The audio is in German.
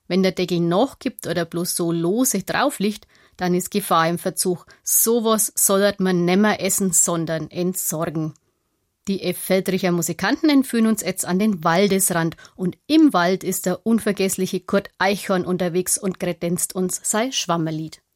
Wenn der Deckel nachgibt oder bloß so lose drauf liegt, dann ist Gefahr im Verzug. Sowas sollert man nimmer essen, sondern entsorgen. Die F. Feldricher Musikanten entführen uns jetzt an den Waldesrand und im Wald ist der unvergessliche Kurt Eichhorn unterwegs und kredenzt uns sein Schwammerlied.